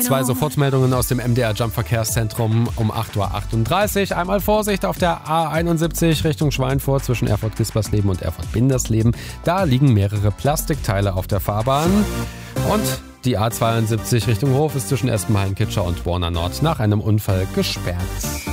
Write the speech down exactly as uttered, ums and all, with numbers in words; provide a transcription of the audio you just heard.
Zwei Sofortmeldungen aus dem M D R Jump Verkehrszentrum um acht Uhr achtunddreißig. Einmal Vorsicht auf der A einundsiebzig Richtung Schweinfurt zwischen Erfurt-Gispersleben und Erfurt-Bindersleben. Da liegen mehrere Plastikteile auf der Fahrbahn. Und die A zweiundsiebzig Richtung Hof ist zwischen Espenhain-Kitscher und Borna Nord nach einem Unfall gesperrt.